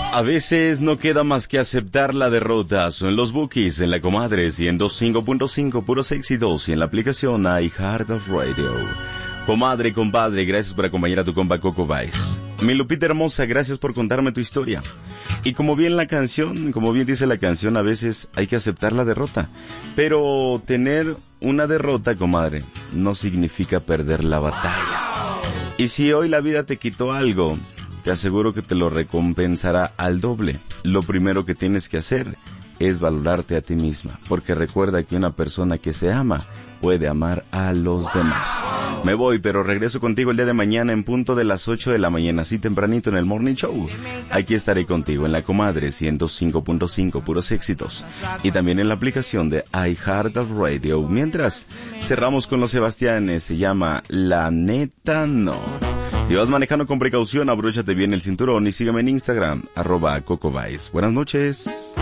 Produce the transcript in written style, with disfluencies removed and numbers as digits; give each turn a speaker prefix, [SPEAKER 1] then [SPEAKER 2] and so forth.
[SPEAKER 1] A veces no queda más que aceptar la derrota. Son los Bookies en la Comadre 105.5 puros éxitos y en la aplicación iHeartRadio. Comadre, compadre, gracias por acompañar a tu compa Coco Vice. Mi Lupita hermosa, gracias por contarme tu historia. Y como bien dice la canción, a veces hay que aceptar la derrota. Pero tener una derrota, comadre, no significa perder la batalla. Y si hoy la vida te quitó algo, te aseguro que te lo recompensará al doble. Lo primero que tienes que hacer es valorarte a ti misma, porque recuerda que una persona que se ama puede amar a los demás. Me voy, pero regreso contigo el día de mañana en punto de las 8 de la mañana, así tempranito en el Morning Show. Aquí estaré contigo en la Comadre 105.5 puros éxitos y también en la aplicación de iHeartRadio. Mientras, cerramos con los Sebastianes, se llama La Neta No. Si vas manejando con precaución, abróchate bien el cinturón y sígueme en Instagram, @CocoVice. Buenas noches.